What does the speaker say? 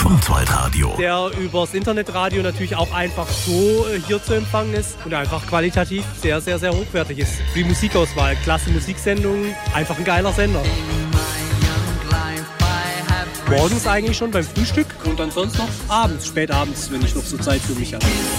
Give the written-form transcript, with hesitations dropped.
vom Zweiradio. Der übers Internetradio natürlich auch einfach so hier zu empfangen ist und einfach qualitativ sehr, sehr, sehr hochwertig ist. Die Musikauswahl, klasse Musiksendungen, einfach ein geiler Sender. Morgens eigentlich schon beim Frühstück und dann sonst noch abends, spät abends, wenn ich noch so Zeit für mich habe.